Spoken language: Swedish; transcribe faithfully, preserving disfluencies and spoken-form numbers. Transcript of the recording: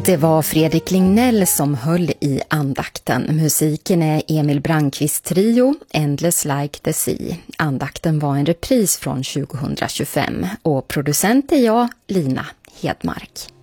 Det var Fredrik Lignell som höll i andakten. Musiken är Emil Brandqvist trio, Endless Like the Sea. Andakten var en repris från tjugohundratjugofem och producent är jag, Lina Hedmark.